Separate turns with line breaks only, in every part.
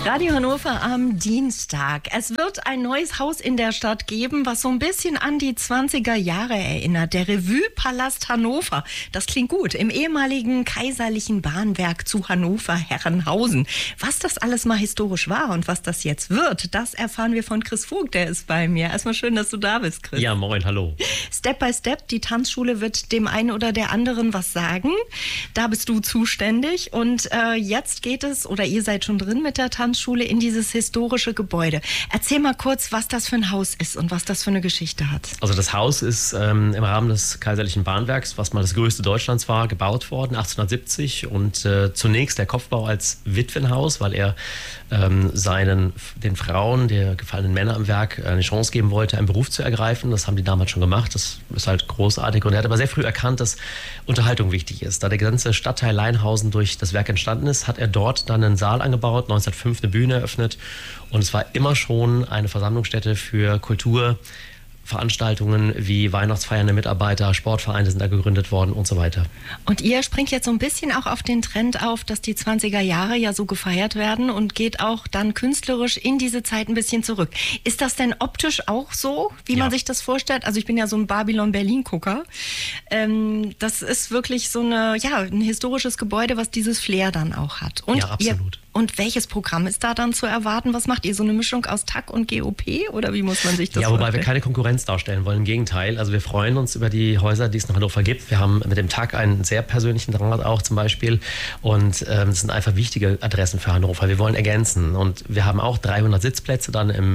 Radio Hannover am Dienstag. Es wird ein neues Haus in der Stadt geben, was so ein bisschen an die 20er Jahre erinnert. Der Revue-Palast Hannover. Das klingt gut. Im ehemaligen kaiserlichen Bahnwerk zu Hannover-Herrenhausen. Was das alles mal historisch war und was das jetzt wird, das erfahren wir von Chris Vogt. Der ist bei mir. Erstmal schön, dass du da bist, Chris.
Ja, moin, hallo.
Step by Step, die Tanzschule wird dem einen oder der anderen was sagen. Da bist du zuständig. Und jetzt geht es, oder ihr seid schon drin mit der Tanzschule, in dieses historische Gebäude. Erzähl mal kurz, was das für ein Haus ist und was das für eine Geschichte hat.
Also das Haus ist im Rahmen des kaiserlichen Bahnwerks, was mal das größte Deutschlands war, gebaut worden, 1870. Und zunächst der Kopfbau als Witwenhaus, weil er den Frauen, der gefallenen Männer am Werk, eine Chance geben wollte, einen Beruf zu ergreifen. Das haben die damals schon gemacht. Das ist halt großartig. Und er hat aber sehr früh erkannt, dass Unterhaltung wichtig ist. Da der ganze Stadtteil Leinhausen durch das Werk entstanden ist, hat er dort dann einen Saal angebaut, 1905 eine Bühne eröffnet. Und es war immer schon eine Versammlungsstätte für Kulturveranstaltungen wie Weihnachtsfeiern der Mitarbeiter, Sportvereine sind da gegründet worden und so weiter.
Und ihr springt jetzt so ein bisschen auch auf den Trend auf, dass die 20er Jahre ja so gefeiert werden und geht auch dann künstlerisch in diese Zeit ein bisschen zurück. Ist das denn optisch auch so, wie man sich das vorstellt? Also ich bin ja so ein Babylon-Berlin-Gucker. Das ist wirklich so ein historisches Gebäude, was dieses Flair dann auch hat. Und
ja, absolut.
Und welches Programm ist da dann zu erwarten? Was macht ihr? So eine Mischung aus TAC und GOP? Oder wie muss man sich das vorstellen?
Ja, wobei wir keine Konkurrenz darstellen wollen. Im Gegenteil. Also wir freuen uns über die Häuser, die es nach Hannover gibt. Wir haben mit dem TAC einen sehr persönlichen Draht auch zum Beispiel. Und es sind einfach wichtige Adressen für Hannover. Wir wollen ergänzen. Und wir haben auch 300 Sitzplätze dann im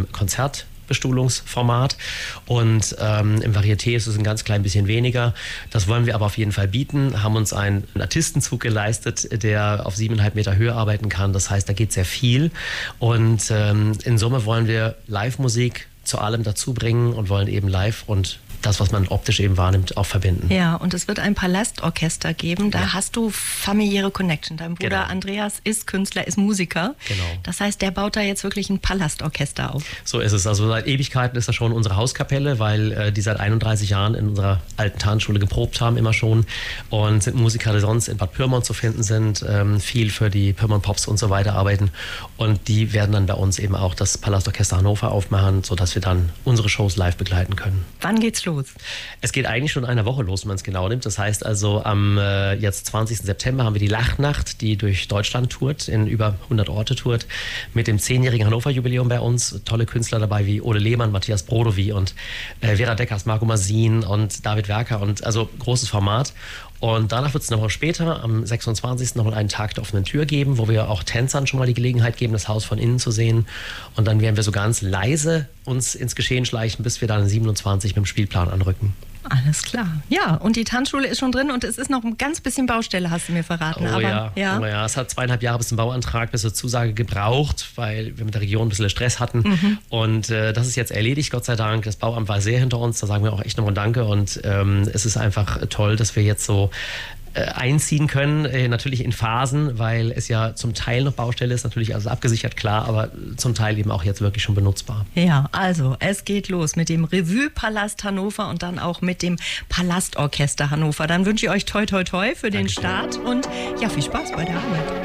Konzertbestuhlungsformat und im Varieté ist es ein ganz klein bisschen weniger. Das wollen wir aber auf jeden Fall bieten, haben uns einen Artistenzug geleistet, der auf 7,5 Meter Höhe arbeiten kann. Das heißt, da geht sehr viel und in Summe wollen wir Live-Musik zu allem dazu bringen und wollen eben live und das, was man optisch eben wahrnimmt, auch verbinden.
Ja, und es wird ein Palastorchester geben. Da hast du familiäre Connection. Dein Bruder Andreas ist Künstler, ist Musiker.
Genau.
Das heißt, der baut da jetzt wirklich ein Palastorchester auf.
So ist es. Also seit Ewigkeiten ist das schon unsere Hauskapelle, weil die seit 31 Jahren in unserer alten Tanzschule geprobt haben, immer schon. Und sind Musiker, die sonst in Bad Pyrmont zu finden sind, viel für die Pyrmont Pops und so weiter arbeiten. Und die werden dann bei uns eben auch das Palastorchester Hannover aufmachen, sodass wir dann unsere Shows live begleiten können.
Wann geht's los?
Es geht eigentlich schon in einer Woche los, wenn man es genau nimmt. Das heißt also, am jetzt 20. September haben wir die Lachnacht, die durch Deutschland tourt, in über 100 Orte tourt, mit dem 10-jährigen Hannover-Jubiläum bei uns. Tolle Künstler dabei wie Ole Lehmann, Matthias Brodowy und Vera Deckers, Marco Masin und David Werker. Und also großes Format. Und danach wird es eine Woche später, am 26. nochmal einen Tag der offenen Tür geben, wo wir auch Tänzern schon mal die Gelegenheit geben, das Haus von innen zu sehen. Und dann werden wir so ganz leise uns ins Geschehen schleichen, bis wir dann am 27 mit dem Spielplan anrücken.
Alles klar. Ja, und die Tanzschule ist schon drin und es ist noch ein ganz bisschen Baustelle, hast du mir verraten.
Oh ja, es hat 2,5 Jahre bis zum Bauantrag, bis zur Zusage gebraucht, weil wir mit der Region ein bisschen Stress hatten. Und das ist jetzt erledigt, Gott sei Dank. Das Bauamt war sehr hinter uns, da sagen wir auch echt nochmal Danke. Und es ist einfach toll, dass wir jetzt so einziehen können, natürlich in Phasen, weil es ja zum Teil noch Baustelle ist, natürlich also abgesichert, klar, aber zum Teil eben auch jetzt wirklich schon benutzbar.
Ja, also es geht los mit dem Revue-Palast Hannover und dann auch mit dem Palastorchester Hannover. Dann wünsche ich euch toi toi toi für den Start und ja, viel Spaß bei der Arbeit.